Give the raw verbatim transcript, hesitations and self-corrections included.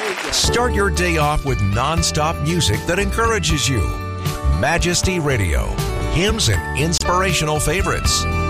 Start your day off with non-stop music that encourages you. Majesty Radio, hymns and inspirational favorites.